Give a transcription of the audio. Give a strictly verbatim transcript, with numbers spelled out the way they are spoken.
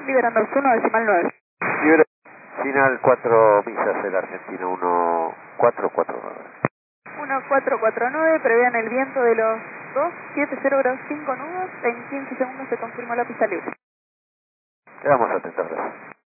liberando uno decimal nueve. Libera, final cuatro millas, el argentino uno cuatro cuatro nueve. uno cuatro cuatro nueve, prevean el viento de los dos, siete cero grados cinco nudos, en quince segundos se confirma la pista libre. Quedamos atentos, gracias.